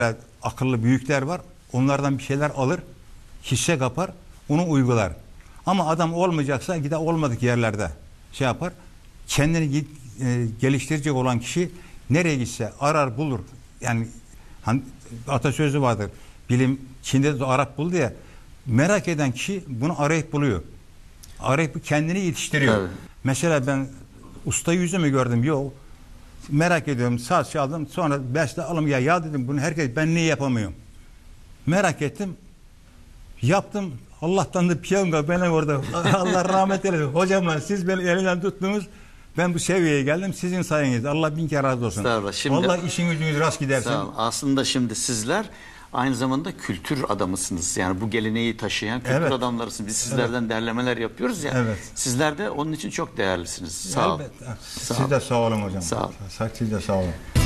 akıllı büyükler var. Onlardan bir şeyler alır, hisse kapar, onu uygular. Ama adam olmayacaksa gider olmadık yerlerde şey yapar. Kendini geliştirecek olan kişi nereye gitse arar bulur. Yani hani atasözü vardır. Bilim Çin'de de Arap buldu ya. Merak eden kişi bunu arayıp buluyor. Arayıp kendini yetiştiriyor. Evet. Mesela ben usta yüzü mü gördüm? Yok. Merak ediyorum. Saz çaldım. Sonra beste alım ya dedim bunu herkes ben niye yapamıyorum? Merak ettim. Yaptım. Allah'tan da piyango beni orada. Allah rahmet eylesin. Hocamla siz beni elinden tuttunuz. Ben bu seviyeye geldim. Sizin sayenizde. Allah bin kere razı olsun. Vallahi işiniz gücünüz rast gidersin. Aslında şimdi sizler aynı zamanda kültür adamısınız. Yani bu geleneği taşıyan kültür adamlarısınız. Biz sizlerden derlemeler yapıyoruz ya. Evet. Sizler de onun için çok değerlisiniz. Sağ olun. Siz de sağ olun hocam. Sağ olun. Siz de sağ olun.